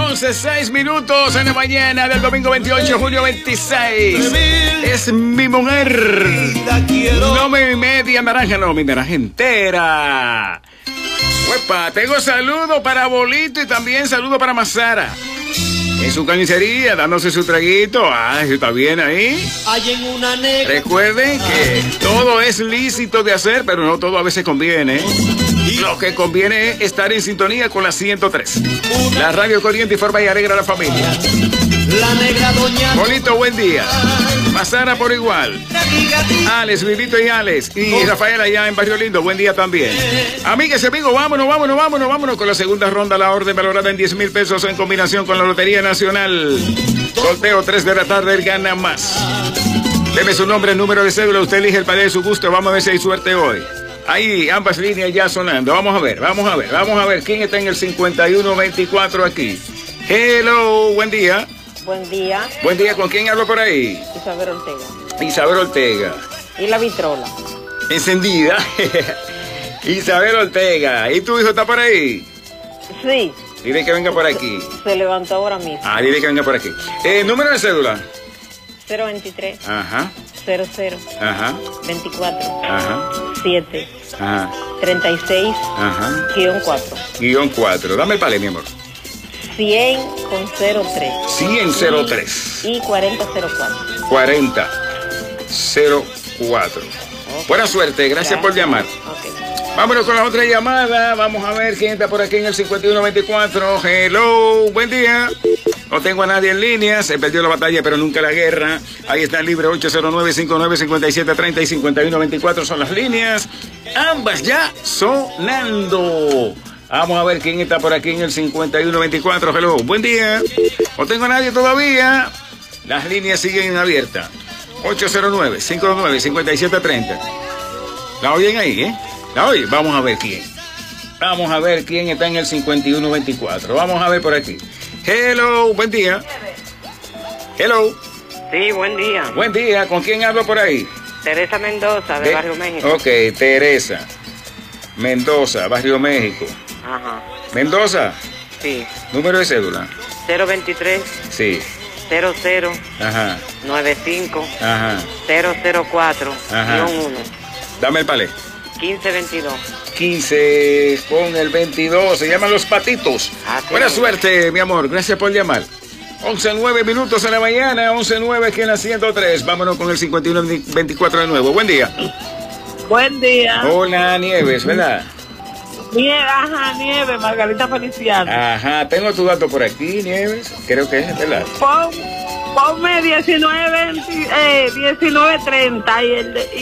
11:06 en la mañana del domingo 28 de junio 26. Es mi mujer. No mi media naranja, no, mi naranja entera. Uepa, tengo saludo para Bolito y también saludo para Mazara. En su carnicería, dándose su traguito. Ah, está bien ahí. Recuerden que todo es lícito de hacer, pero no todo a veces conviene. Lo que conviene es estar en sintonía con la 103. La radio corriente informa y alegra a la familia. Bolito, buen día. Mazara por igual. Alex, Vilito y Alex. Y Rafael allá en Barrio Lindo, buen día también. Amigas y amigos, vámonos con la segunda ronda. La orden valorada en 10,000 pesos en combinación con la Lotería Nacional. Sorteo 3 de la tarde, el gana más. Deme su nombre, el número de cédula, usted elige el país de su gusto. Vamos a ver si hay suerte hoy. Ahí, ambas líneas ya sonando. Vamos a ver quién está en el 5124 aquí. Hello, buen día. Buen día. Buen día, ¿con quién hablo por ahí? Isabel Ortega. Isabel Ortega. ¿Y la vitrola? Encendida. Isabel Ortega. ¿Y tu hijo está por ahí? Sí. Dile que venga por aquí. Se levantó ahora mismo. Ah, dile que venga por aquí. ¿Número de cédula? 023. Ajá. 00. Ajá. 24. Ajá. 7. Ajá. 36. Ajá. -4. -4. Dame el palé, mi amor. 100 con 03. 100-03. Y 4004. 4004. Okay. Buena suerte, gracias por llamar. Okay. Vámonos con la otra llamada. Vamos a ver quién está por aquí en el 5124. Hello, buen día. No tengo a nadie en línea. Se perdió la batalla, pero nunca la guerra. Ahí está el libre 809-59-5730 y 5124 son las líneas. Ambas ya sonando. Vamos a ver quién está por aquí en el 5124. Hello, buen día. No tengo a nadie todavía. Las líneas siguen abiertas. 809-59-5730. ¿La oyen ahí, eh? ¿La oyen? Vamos a ver quién. Vamos a ver quién está en el 5124. Vamos a ver por aquí. Hello, buen día. Hello. Sí, buen día. Buen día. ¿Con quién hablo por ahí? Teresa Mendoza, de Barrio México. Ok, Teresa Mendoza, Barrio México. Ajá. Mendoza. Sí. Número de cédula. 023. Sí. 00. Ajá. 95. Ajá. 004. Ajá. -1. Dame el palé. 1522. 15 con el 22. Se llaman Los Patitos. Ah, sí. Buena suerte, mi amor. Gracias por llamar. 11:09 en la mañana. 11:09 aquí en la 103. Vámonos con el 5124 de nuevo. Buen día. Buen día. Hola, Nieves, ¿verdad? Nieve, Margarita Feliciano. Ajá, tengo tu dato por aquí, Nieves. Creo que es, ¿verdad? Ponme 19:30 y el de